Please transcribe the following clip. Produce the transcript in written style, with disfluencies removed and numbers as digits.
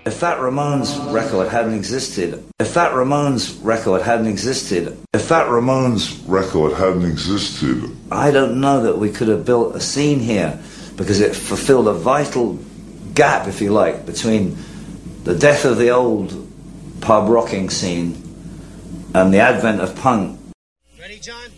If that Ramones record hadn't existed, if that Ramones record hadn't existed, if that Ramones record hadn't existed, I don't know that we could have built a scene here, because it fulfilled a vital gap, if you like, between the death of the old pub rocking scene and the advent of punk. Ready, John?